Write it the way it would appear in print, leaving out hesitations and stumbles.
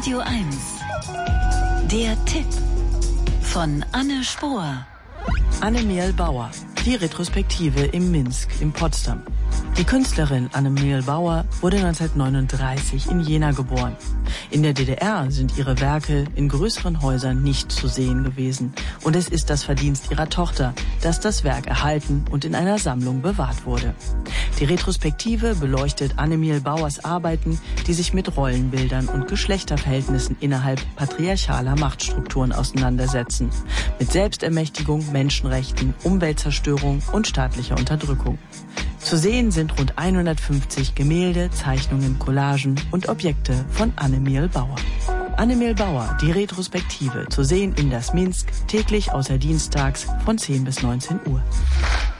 Radio 1. Der Tipp von Anne Spohr. Annemiel Bauer, die Retrospektive im Minsk in Potsdam. Die Künstlerin Annemiel Bauer wurde 1939 in Jena geboren. In der DDR sind ihre Werke in größeren Häusern nicht zu sehen gewesen. Und es ist das Verdienst ihrer Tochter, dass das Werk erhalten und in einer Sammlung bewahrt wurde. Die Retrospektive beleuchtet Annemiel Bauers Arbeiten, die sich mit Rollenbildern und Geschlechterverhältnissen innerhalb patriarchaler Machtstrukturen auseinandersetzen. Mit Selbstermächtigung, Menschenrechten, Umweltzerstörung und staatlicher Unterdrückung. Zu sehen sind rund 150 Gemälde, Zeichnungen, Collagen und Objekte von Annemiel Bauer. Annemiel Bauer, die Retrospektive, zu sehen in das Minsk, täglich außer dienstags von 10 bis 19 Uhr.